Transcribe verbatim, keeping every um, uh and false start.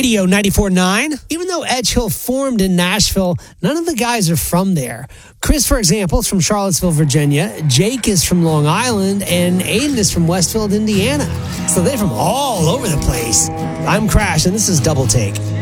Radio ninety-four point nine. Even though Edge Hill formed in Nashville, none of the guys are from there. Chris, for example, is from Charlottesville, Virginia. Jake is from Long Island, and Aiden is from Westfield, Indiana. So they're from all over the place. I'm Crash, and this is Double Take.